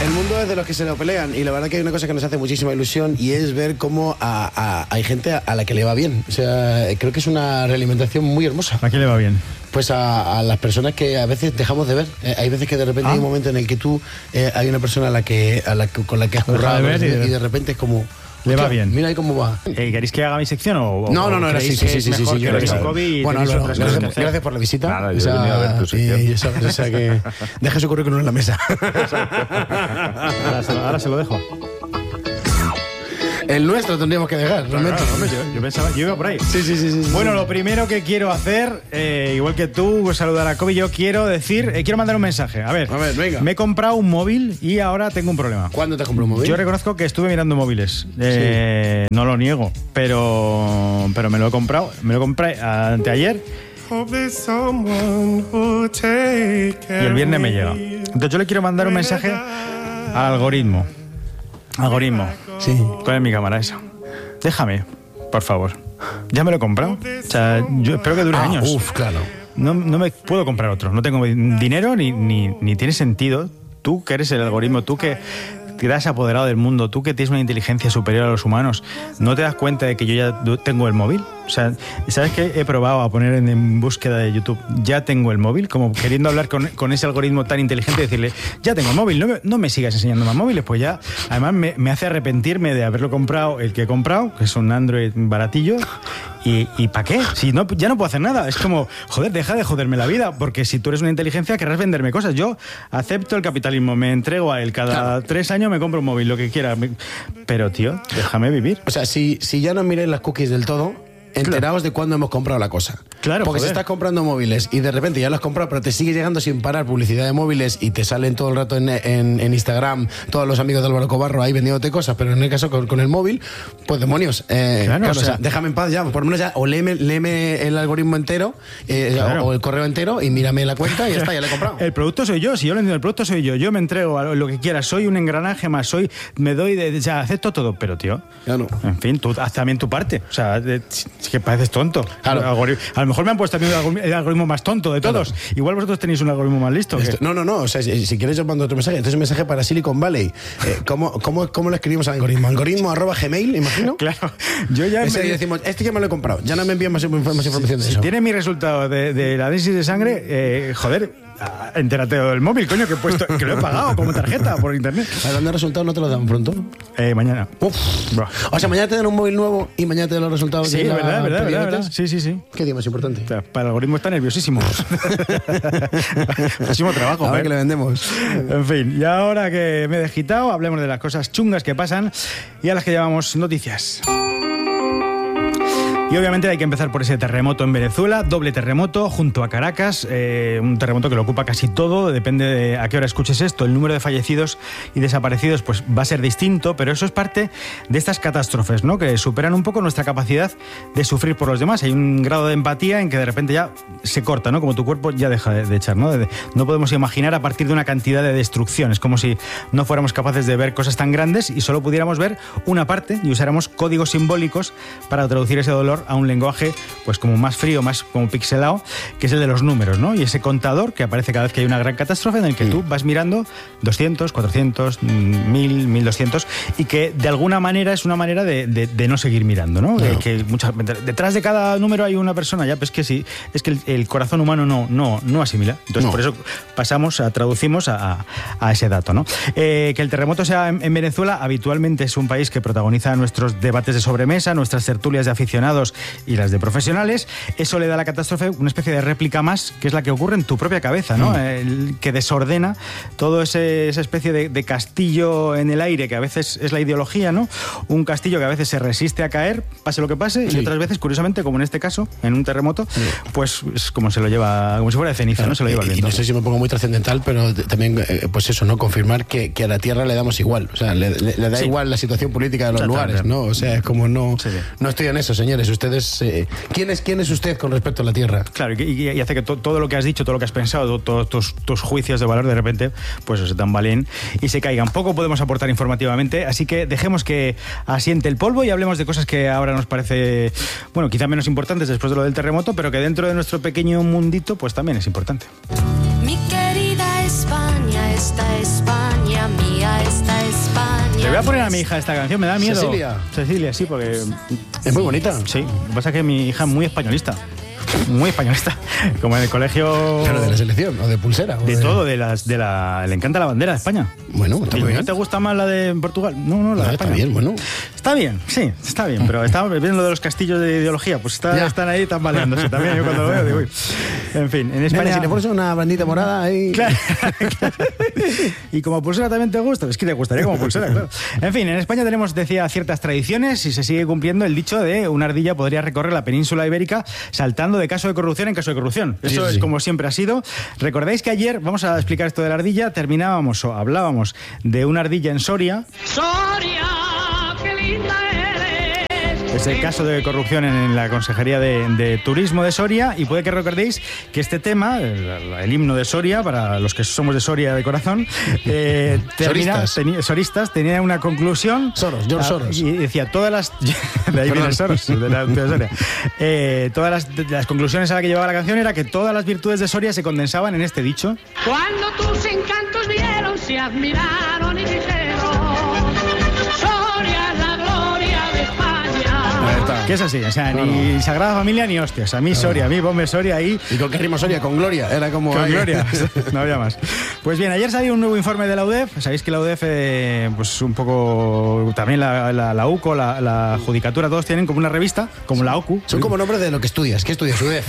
El mundo es de los que se lo pelean y la verdad que hay una cosa que nos hace muchísima ilusión y es ver cómo hay gente a la que le va bien. O sea, creo que es una realimentación muy hermosa. ¿A quién le va bien? Pues a las personas que a veces dejamos de ver. Hay veces que de repente hay un momento en el que tú hay una persona con la que has currado y de repente es como... Le va bien. Mira ahí cómo va. ¿Queréis que haga mi sección o no, era así. Sí. Bueno, gracias por la visita. Nada, yo he venido a ver tu sección. O sea que deja su currículum en la mesa. Ahora se lo dejo. El nuestro tendríamos que dejar, realmente. Yo pensaba, yo iba por ahí. Sí. Bueno, lo primero que quiero hacer, igual que tú, saludar a Kobe, yo quiero decir, quiero mandar un mensaje. A ver, venga. Me he comprado un móvil y ahora tengo un problema. ¿Cuándo te has comprado un móvil? Yo reconozco que estuve mirando móviles. No lo niego, pero me lo he comprado. Me lo compré anteayer. Y el viernes me llega. Entonces yo le quiero mandar un mensaje al algoritmo. Sí. ¿Cuál es mi cámara esa? Déjame, por favor. Ya me lo he comprado. O sea, yo espero que dure años. Claro. No me puedo comprar otro. No tengo dinero ni tiene sentido. Tú que eres el algoritmo, tú que te has apoderado del mundo, tú que tienes una inteligencia superior a los humanos, ¿no te das cuenta de que yo ya tengo el móvil? O sea, ¿sabes qué? He probado a poner en búsqueda de YouTube, ya tengo el móvil, como queriendo hablar con ese algoritmo tan inteligente y decirle, ya tengo el móvil, no me sigas enseñando más móviles, pues ya, además me hace arrepentirme de haberlo comprado, el que he comprado, que es un Android baratillo, ¿y para qué? Si no, ya no puedo hacer nada. Es como, joder, deja de joderme la vida, porque si tú eres una inteligencia querrás venderme cosas. Yo acepto el capitalismo, me entrego a él, cada 3 años me compro un móvil, lo que quiera. Pero, tío, déjame vivir. O sea, si ya no miréis las cookies del todo, enteraos de cuándo hemos comprado la cosa. Claro, porque si estás comprando móviles y de repente ya lo has comprado, pero te sigue llegando sin parar publicidad de móviles y te salen todo el rato en Instagram todos los amigos de Álvaro Cobarro ahí vendiéndote cosas, pero en el caso con el móvil, pues demonios. Claro, o sea, déjame en paz ya, por lo menos ya, o léeme el algoritmo entero o el correo entero y mírame la cuenta y ya está, ya lo he comprado. El producto soy yo, si yo lo entiendo, el producto soy yo me entrego a lo que quieras, soy un engranaje más, me doy o sea, acepto todo, pero tío, claro. En fin, tú haz también tu parte, o sea, es que pareces tonto. Claro. A lo mejor me han puesto a mí el algoritmo más tonto de todos. Claro. Igual vosotros tenéis un algoritmo más listo. No. O sea, si quieres yo mando otro mensaje. Este es un mensaje para Silicon Valley. ¿Cómo le escribimos al algoritmo? Algoritmo@gmail, imagino. Claro. Yo ya decimos, ya me lo he comprado. Ya no me envían más información de eso. Si tiene mi resultado de la análisis de sangre, entérate del móvil, coño, que lo he pagado como tarjeta por internet. ¿Hablando de resultados no te lo dan pronto? Mañana. O sea, mañana te dan un móvil nuevo y mañana te dan los resultados. Sí, verdad. Sí. ¿Qué día más importante? O sea, para el algoritmo está nerviosísimo. Muchísimo trabajo. A ver que le vendemos. En fin, y ahora que me he desquitado, hablemos de las cosas chungas que pasan y a las que llamamos noticias. Y obviamente hay que empezar por ese terremoto en Venezuela, doble terremoto junto a Caracas, un terremoto que lo ocupa casi todo, depende de a qué hora escuches esto, el número de fallecidos y desaparecidos pues va a ser distinto, pero eso es parte de estas catástrofes, ¿no? Que superan un poco nuestra capacidad de sufrir por los demás. Hay un grado de empatía en que de repente ya se corta, ¿no? Como tu cuerpo ya deja de echar, ¿no? No podemos imaginar a partir de una cantidad de destrucción, es como si no fuéramos capaces de ver cosas tan grandes y solo pudiéramos ver una parte y usáramos códigos simbólicos para traducir ese dolor a un lenguaje pues como más frío, más como pixelado, que es el de los números, ¿no? Y ese contador que aparece cada vez que hay una gran catástrofe en el que tú vas mirando 200, 400, 1000, 1200 y que de alguna manera es una manera de no seguir mirando, ¿no? Claro. Que detrás de cada número hay una persona, ya, pues que sí, es que el corazón humano no asimila. Entonces por eso traducimos a ese dato, ¿no? Que el terremoto sea en Venezuela habitualmente es un país que protagoniza nuestros debates de sobremesa, nuestras tertulias de aficionados y las de profesionales. Eso le da a la catástrofe una especie de réplica más, que es la que ocurre en tu propia cabeza, ¿no? Que desordena todo esa especie de castillo en el aire, que a veces es la ideología, ¿no? Un castillo que a veces se resiste a caer, pase lo que pase, y otras veces, curiosamente, como en este caso, en un terremoto, pues es como se lo lleva, como si fuera de ceniza, claro, ¿no? Se lo lleva el viento. Y no sé si me pongo muy trascendental, pero también, pues eso, ¿no? Confirmar que a la Tierra le damos igual. O sea, le da igual la situación política de los lugares, ¿no? O sea, es como no estoy en eso, señores. Ustedes, ¿quién es usted con respecto a la Tierra? Claro, y hace que todo lo que has dicho, todo lo que has pensado, todos tus juicios de valor de repente, pues se tambalean y se caigan. Poco podemos aportar informativamente, así que dejemos que asiente el polvo y hablemos de cosas que ahora nos parece, bueno, quizá menos importantes después de lo del terremoto, pero que dentro de nuestro pequeño mundito, pues también es importante. Mi querida España, esta España mía voy a poner a mi hija esta canción, me da miedo. Cecilia, sí, porque... Es muy bonita. Sí, lo que pasa es que mi hija es muy españolista. Muy españolista, como en el colegio... Pero de la selección, o de pulsera. De todo, le encanta la bandera de España. Bueno, está muy bien. ¿No te gusta más la de Portugal? No, la de España. Está bien, bueno. Está bien, sí, está bien, pero estamos viendo lo de los castillos de ideología, pues están ahí tambaleándose también. Yo cuando lo veo digo, uy. En fin, en España... Nena, si le pones una bandita morada ahí... Claro. Y como pulsera también te gusta, es que te gustaría como pulsera, claro. En fin, en España tenemos, decía, ciertas tradiciones y se sigue cumpliendo el dicho de una ardilla podría recorrer la península ibérica saltando de caso de corrupción en caso de corrupción. Eso es como siempre ha sido. Recordáis que ayer, vamos a explicar esto de la ardilla, hablábamos de una ardilla en Soria. ¡Soria, qué linda eres! Es el caso de corrupción en la Consejería de Turismo de Soria, y puede que recordéis que este tema, el himno de Soria, para los que somos de Soria de corazón, soristas, tenía una conclusión. George Soros. Y decía, todas las... de ahí viene Soros, de Soria. Todas las conclusiones a las que llevaba la canción era que todas las virtudes de Soria se condensaban en este dicho. Cuando tus encantos vieron, se admiraron y dijeron: Soria es la gloria de España. Que es así, o sea, ni Sagrada Familia ni hostias. A mí Soria, a mí ponme Soria ahí. ¿Y con qué rima Soria? Con Gloria. Era como... Con Gloria, no había más. Pues bien, ayer salió un nuevo informe de la UDEF. Sabéis que la UDEF, pues un poco... También la UCO, la Judicatura, todos tienen como una revista, como la OCU. Son como nombres de lo que estudias. ¿Qué estudias, UDEF?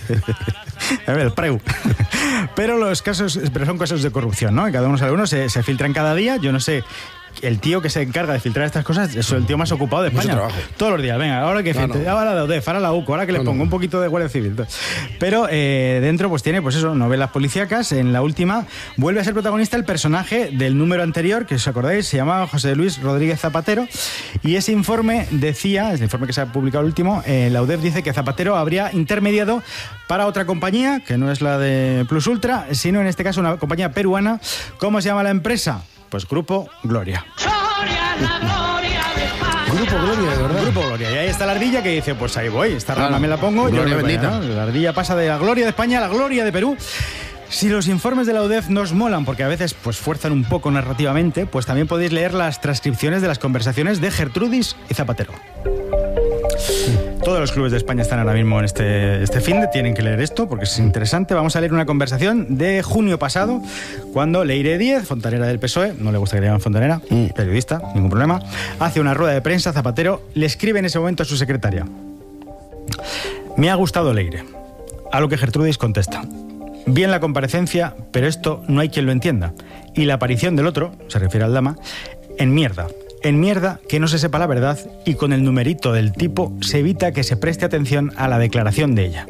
A ver, el PREU. Pero son casos de corrupción, ¿no? Cada uno sabe uno, se filtran cada día. Yo no sé... El tío que se encarga de filtrar estas cosas es el tío más ocupado de España. Todos los días, venga, ahora que filtre, ahora la UDEF, ahora la UCO, ahora que le pongo un poquito de Guardia Civil. Pero dentro pues tiene, pues eso, novelas policíacas. En la última vuelve a ser protagonista el personaje del número anterior, que os acordáis, se llamaba José Luis Rodríguez Zapatero, y ese informe decía, el informe que se ha publicado el último, la UDEF dice que Zapatero habría intermediado para otra compañía, que no es la de Plus Ultra, sino en este caso una compañía peruana. ¿Cómo se llama la empresa? Pues Grupo Gloria. La gloria de España. Grupo Gloria, de verdad. Grupo Gloria. Y ahí está la ardilla que dice, pues ahí voy, esta rama me la pongo. Gloria bendita. La ardilla pasa de la gloria de España a la gloria de Perú. Si los informes de la UDEF nos molan, porque a veces pues fuerzan un poco narrativamente, pues también podéis leer las transcripciones de las conversaciones de Gertrudis y Zapatero. Todos los clubes de España están ahora mismo en este fin de, tienen que leer esto porque es interesante. Vamos a leer una conversación de junio pasado, cuando Leire Díez, fontanera del PSOE, no le gusta que le llamen fontanera, periodista, ningún problema, hace una rueda de prensa. Zapatero le escribe en ese momento a su secretaria: me ha gustado Leire. A lo que Gertrudis contesta: bien la comparecencia, pero esto no hay quien lo entienda. Y la aparición del otro, se refiere al Dama, en mierda, que no se sepa la verdad, y con el numerito del tipo se evita que se preste atención a la declaración de ella.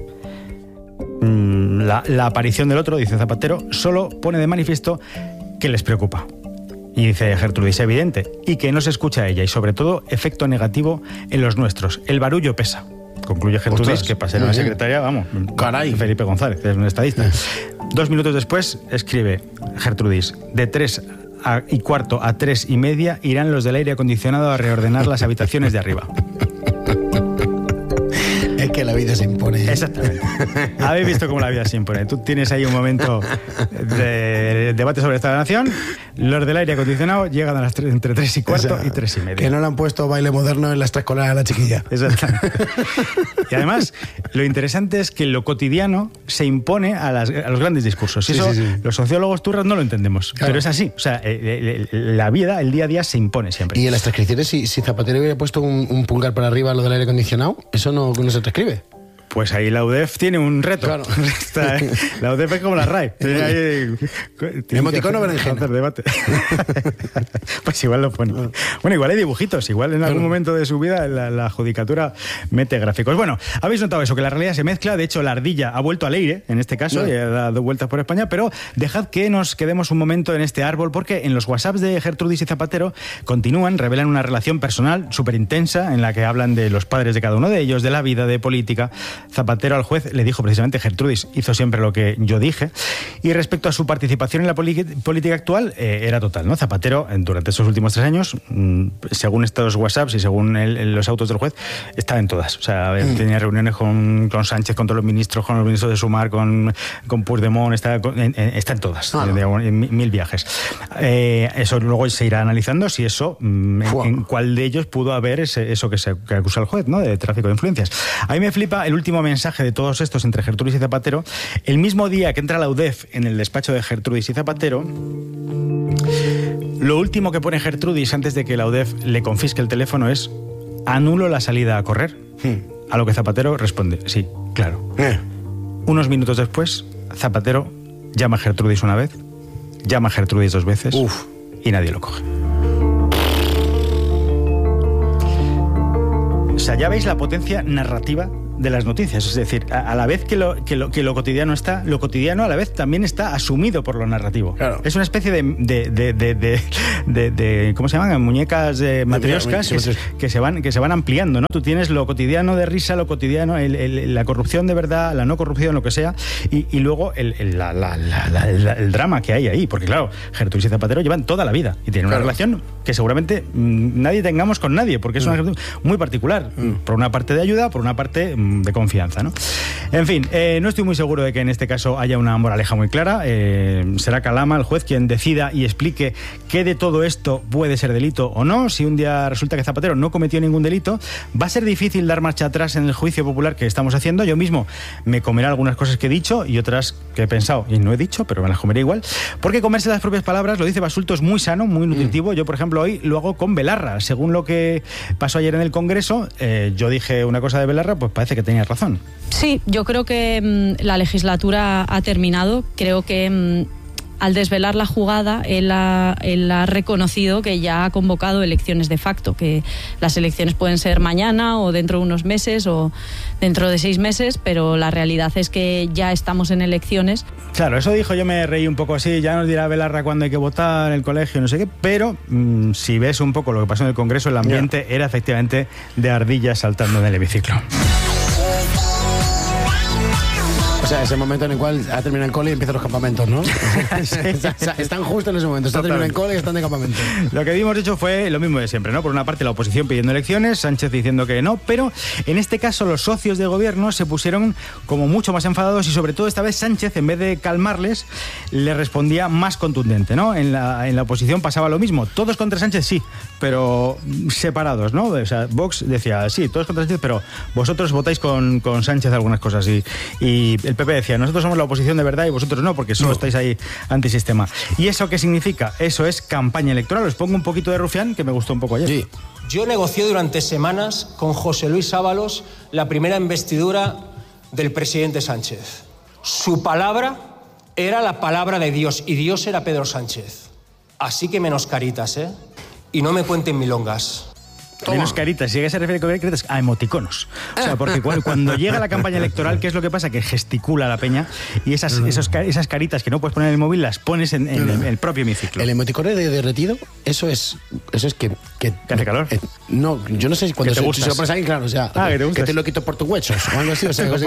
La aparición del otro, dice Zapatero, solo pone de manifiesto que les preocupa. Y dice Gertrudis, evidente, y que no se escucha a ella, y sobre todo efecto negativo en los nuestros. El barullo pesa. Concluye Gertrudis. Ostras, que para ser una secretaria, vamos, caray, Felipe González, es un estadista. 2 minutos después escribe Gertrudis: de 3:15 a 3:30 irán los del aire acondicionado a reordenar las habitaciones de arriba. Es que la vida se impone. Exactamente. Habéis visto cómo la vida se impone. Tú tienes ahí un momento de debate sobre esta nación. Los del aire acondicionado llegan a las entre 3:15 y 3:30. Que no le han puesto baile moderno en la extraescolar a la chiquilla. Exactamente. Y además, lo interesante es que lo cotidiano se impone a los grandes discursos. Y eso los sociólogos turras no lo entendemos. Claro. Pero es así. O sea, la vida, el día a día se impone siempre. Y en las transcripciones, si Zapatero hubiera puesto un pulgar para arriba a lo del aire acondicionado, eso no se transcribe. Pues ahí la UDEF tiene un reto. Claro. La UDEF es como la RAE. Emoticono berenjena. Debate. Pues igual lo pone. Bueno, igual hay dibujitos. Igual en algún momento de su vida la judicatura mete gráficos. Bueno, habéis notado eso, que la realidad se mezcla. De hecho, la ardilla ha vuelto a Leire, en este caso, y ha dado vueltas por España. Pero dejad que nos quedemos un momento en este árbol, porque en los WhatsApps de Gertrudis y Zapatero revelan una relación personal súper intensa, en la que hablan de los padres de cada uno de ellos, de la vida, de política. Zapatero al juez le dijo precisamente: Gertrudis hizo siempre lo que yo dije. Y respecto a su participación en la política actual, era total, ¿no? Zapatero, durante estos últimos 3 años, según estos WhatsApps y según los autos del juez, estaba en todas. O sea, tenía reuniones con Sánchez, con todos los ministros de Sumar, con Puigdemont, está en todas, en 1000 viajes. Eso luego se irá analizando si eso, en cuál de ellos pudo haber eso que acusa el juez, ¿no? De tráfico de influencias. A mí me flipa el último mensaje de todos estos entre Gertrudis y Zapatero. El mismo día que entra la UDEF en el despacho de Gertrudis y Zapatero, lo último que pone Gertrudis antes de que la UDEF le confisque el teléfono es: anulo la salida a correr. A lo que Zapatero responde: sí, claro. Unos minutos después, Zapatero llama a Gertrudis una vez, llama a Gertrudis 2 veces y nadie lo coge. O sea, ya veis la potencia narrativa de las noticias. Es decir, a la vez que lo cotidiano está, lo cotidiano a la vez también está asumido por lo narrativo. Claro. Es una especie de ¿cómo se llaman? Muñecas matrioscas que se van ampliando, ¿no? Tú tienes lo cotidiano de risa, lo cotidiano, la corrupción de verdad, la no corrupción, lo que sea, y luego el drama que hay ahí. Porque claro, Gertrudis y Zapatero llevan toda la vida y tienen una relación que seguramente nadie tengamos con nadie, porque es una relación muy particular. Por una parte de ayuda, por una parte de confianza, ¿no? En fin, no estoy muy seguro de que en este caso haya una moraleja muy clara. Será Calama, el juez, quien decida y explique qué de todo esto puede ser delito o no. Si un día resulta que Zapatero no cometió ningún delito, va a ser difícil dar marcha atrás en el juicio popular que estamos haciendo. Yo mismo me comeré algunas cosas que he dicho y otras que he pensado y no he dicho, pero me las comeré igual, porque comerse las propias palabras, lo dice Basulto, es muy sano, muy nutritivo. Yo, por ejemplo, hoy lo hago con Belarra. Según lo que pasó ayer en el Congreso, yo dije una cosa de Belarra, pues parece que tenía razón. Sí, yo creo que la legislatura ha terminado. Creo que al desvelar la jugada, él ha reconocido que ya ha convocado elecciones de facto, que las elecciones pueden ser mañana o dentro de unos meses o dentro de 6 meses, pero la realidad es que ya estamos en elecciones. Claro, eso dijo, yo me reí un poco así, ya nos dirá Belarra cuándo hay que votar en el colegio, no sé qué, pero si ves un poco lo que pasó en el Congreso, el ambiente era efectivamente de ardillas saltando en el hemiciclo. O sea, ese momento en el cual ha terminado el cole y empiezan los campamentos, ¿no? Están justo en ese momento. Está terminando el cole y están de campamento. Lo que hemos hecho fue lo mismo de siempre, ¿no? Por una parte la oposición pidiendo elecciones, Sánchez diciendo que no, pero en este caso los socios de gobierno se pusieron como mucho más enfadados y sobre todo esta vez Sánchez, en vez de calmarles, le respondía más contundente, ¿no? En la oposición pasaba lo mismo. Todos contra Sánchez, sí, pero separados, ¿no? O sea, Vox decía, sí, todos contra Sánchez, pero vosotros votáis con Sánchez algunas cosas y el PP decía, nosotros somos la oposición de verdad y vosotros no, porque solo estáis ahí antisistema. ¿Y eso qué significa? Eso es campaña electoral. Os pongo un poquito de rufián, que me gustó un poco ayer. Sí. Yo negocié durante semanas con José Luis Ábalos la primera investidura del presidente Sánchez. Su palabra era la palabra de Dios y Dios era Pedro Sánchez. Así que menos caritas, ¿eh? Y no me cuenten milongas. Menos caritas, si se refiere con caritas a emoticonos. O sea, porque cuando llega la campaña electoral, ¿qué es lo que pasa? Que gesticula la peña y esas caritas que no puedes poner en el móvil las pones en el propio hemiciclo. El emoticono de derretido, eso es que ¿Te hace calor? No, yo no sé cuando se lo pones ahí, claro, o sea, que te lo quito por tus huesos o algo así, o sea,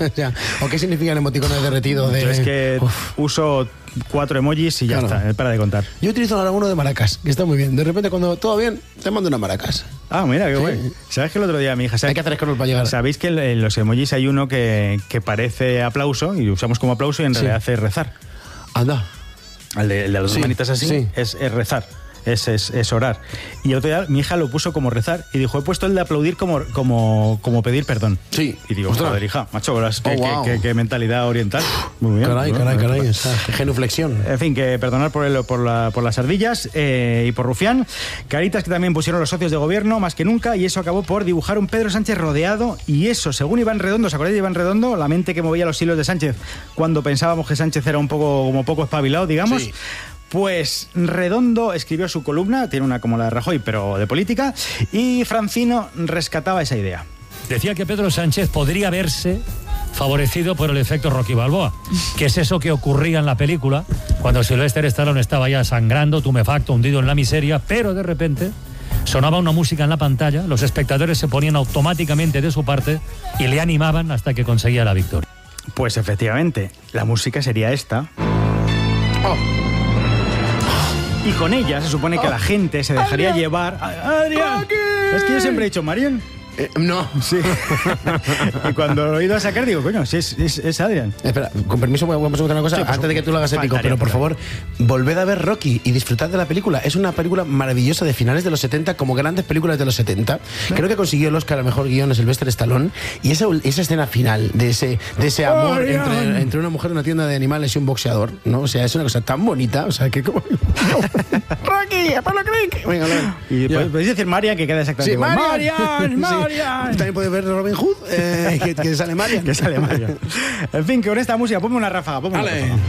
¿o qué significa el emoticono de derretido? Yo es que uso 4 emojis y ya está, para de contar. Yo utilizo ahora uno de maracas, que está muy bien. De repente, cuando todo bien, te mando una maracas. Ah, mira, qué guay. ¿Sabes que el otro día mi hija... Hay que hacer escroll para llegar. ¿Sabéis que en los emojis hay uno que parece aplauso y usamos como aplauso y en realidad hace rezar? Anda. El de las dos manitas así es rezar. Es orar. Y el otro día mi hija lo puso como rezar y dijo, he puesto el de aplaudir como pedir perdón. Sí. Y digo, joder, hija, macho, qué mentalidad oriental. Muy bien. Caray. Esa genuflexión. En fin, que perdonar por las ardillas y por rufián. Caritas que también pusieron los socios de gobierno más que nunca, y eso acabó por dibujar un Pedro Sánchez rodeado, y eso, según Iván Redondo, ¿os acordáis de Iván Redondo? La mente que movía los hilos de Sánchez cuando pensábamos que Sánchez era un poco espabilado, digamos. Sí. Pues Redondo escribió su columna, tiene una como la de Rajoy, pero de política, y Francino rescataba esa idea. Decía que Pedro Sánchez podría verse favorecido por el efecto Rocky Balboa, que es eso que ocurría en la película cuando Sylvester Stallone estaba ya sangrando, tumefacto, hundido en la miseria, pero de repente sonaba una música en la pantalla, los espectadores se ponían automáticamente de su parte y le animaban hasta que conseguía la victoria. Pues efectivamente, la música sería esta. Y con ella se supone que la gente se dejaría llevar... ¡Adrián! Es que yo siempre he dicho, ¿Marian? No. Sí. Y cuando lo he ido a sacar digo, coño, si es Adrian. Espera, con permiso, vamos a preguntar una cosa, Sí, antes de que tú lo hagas épico, pero por favor, volved a ver Rocky y disfrutad de la película. Es una película maravillosa de finales de los 70, como grandes películas de los 70. Creo que consiguió el Oscar a mejor guión, Sylvester Stallone. Y esa escena final de ese amor entre una mujer en una tienda de animales y un boxeador, ¿no? O sea, es una cosa tan bonita, o sea, que como... ¡Rocky! ¡Apolo Creek! Venga, y podéis decir Marian, que queda exactamente igual. ¡Marian! Sí. También podéis ver Robin Hood, que sale Marian. Que sale Marian. En fin, que con esta música, ponme una ráfaga, ponme una ráfaga.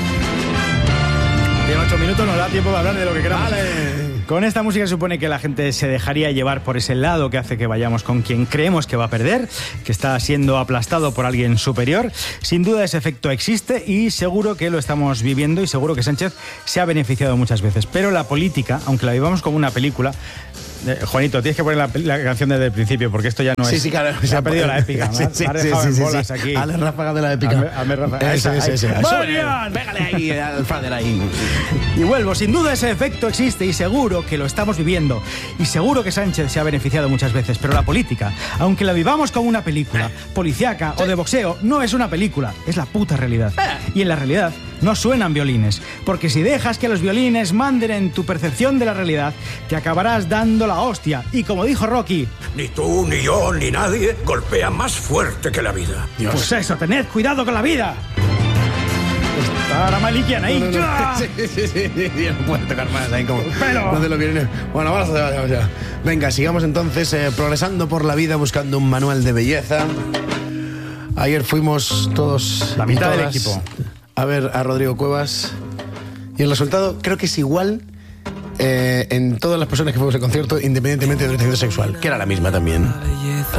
En 8 minutos nos da tiempo de hablar de lo que queramos. Vale. Con esta música se supone que la gente se dejaría llevar por ese lado que hace que vayamos con quien creemos que va a perder, que está siendo aplastado por alguien superior. Sin duda ese efecto existe y seguro que lo estamos viviendo y seguro que Sánchez se ha beneficiado muchas veces. Pero la política, aunque la vivamos como una película... Juanito, tienes que poner la canción desde el principio, porque esto ya no es... Sí, claro. Se ha perdido la épica. Me ha dejado en bolas aquí. Hazle ráfaga de la épica. Hazme ráfaga. Ese. ¡Marian! Pégale ahí al Fader ahí. Y vuelvo, sin duda ese efecto existe y seguro que lo estamos viviendo. Y seguro que Sánchez se ha beneficiado muchas veces. Pero la política, aunque la vivamos como una película policíaca o de boxeo, no es una película, es la puta realidad. Y en la realidad no suenan violines, porque si dejas que los violines manden en tu percepción de la realidad, te acabarás dando la hostia. Y como dijo Rocky, ni tú, ni yo, ni nadie golpea más fuerte que la vida. Dios. Pues eso, tened cuidado con la vida. Está la Malikian ahí. No. Sí, no puede tocar más ahí como... Pero... No te lo viene. Bueno, vamos ya. Venga, sigamos entonces progresando por la vida buscando un manual de belleza. Ayer fuimos todos... La mitad del equipo. A ver a Rodrigo Cuevas. Y el resultado creo que es igual en todas las personas que fuimos al concierto, independientemente de orientación sexual, que era la misma también.